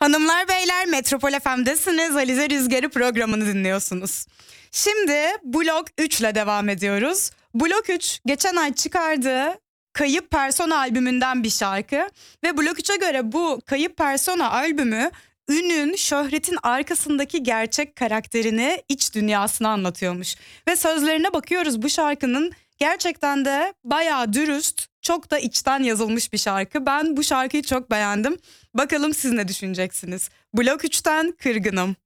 Hanımlar beyler, Metropol FM'desiniz. Alize Rüzgarı programını dinliyorsunuz. Şimdi Blok 3 ile devam ediyoruz. Blok 3 geçen ay çıkardığı Kayıp Persona albümünden bir şarkı. Ve Blok 3'e göre bu Kayıp Persona albümü ünün, şöhretin arkasındaki gerçek karakterini, iç dünyasını anlatıyormuş. Ve sözlerine bakıyoruz, bu şarkının gerçekten de bayağı dürüst, çok da içten yazılmış bir şarkı. Ben bu şarkıyı çok beğendim. Bakalım siz ne düşüneceksiniz? Blok 3'ten Kırgınım.